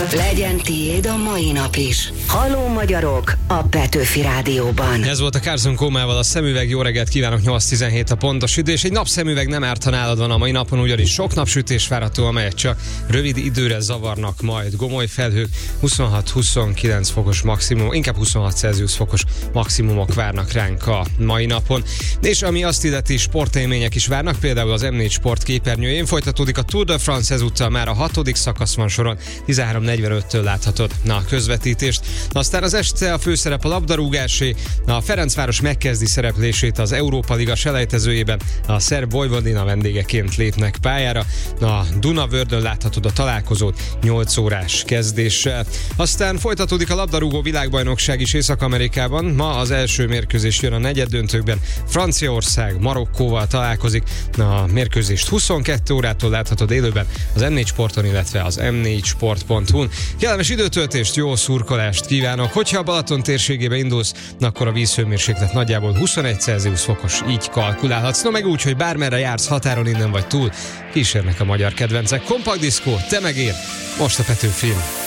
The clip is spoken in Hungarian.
Legyen tiéd a mai nap is. Halló magyarok a Petőfi Rádióban. Ez volt a Carson Comával a szemüveg. Jó reggelt kívánok, 8:17 a pontos idő, és egy napszemüveg nem árt, ha nálad van a mai napon, ugyanis sok napsütés várható, amelyek csak rövid időre zavarnak majd. Gomoly felhők, 26-29 fokos maximum, inkább 26 Celsius fokos maximumok várnak ránk a mai napon. És ami azt illeti, sportélmények is várnak, például az M4 Sport képernyőjén folytatódik a Tour de France, ezúttal már a 6. szakasz van soron, 13:45-től láthatod a közvetítést. Aztán az este a főszerep a labdarúgásé, a Ferencváros megkezdi szereplését az Európa Liga selejtezőjében, a szerb Vojvodina vendégeként lépnek pályára, a Dunavördön láthatod a találkozót 8 órás kezdéssel. Aztán folytatódik a labdarúgó világbajnokság is Észak-Amerikában, ma az első mérkőzés jön a negyeddöntőkben, Franciaország Marokkóval találkozik, a mérkőzést 22 órától láthatod élőben az M4 Sporton, illetve az m4sport.hu-n. Kellemes időtöltést, jó szurkolást kívánok! Hogyha a Balaton térségébe indulsz, akkor a vízhőmérséklet nagyjából 21 Celsius fokos, így kalkulálhatsz. No meg úgy, hogy bármerre jársz, határon innen vagy túl, kísérnek a magyar kedvencek. Kompakt diszkó, te megér, most a Petőfin.